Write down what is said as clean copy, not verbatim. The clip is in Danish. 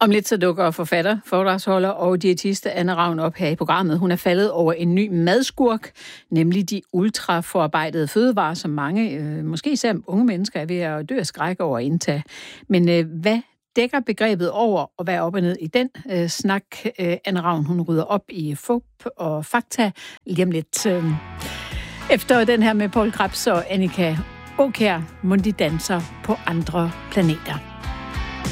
Om lidt så dukker forfatter, foredragsholder og diætist Anne Ravn op her i programmet. Hun er faldet over en ny madskurk, nemlig de ultraforarbejdede fødevarer, som mange, måske især unge mennesker, er ved at dø af skræk over at indtage. Men hvad dækker begrebet over, og hvad er op og ned i den snak? Anne Ravn, hun rydder op i fup og fakta lige om lidt. Efter den her med Poul Krebs og Annika Aakjær, Mundi danser på andre planeter.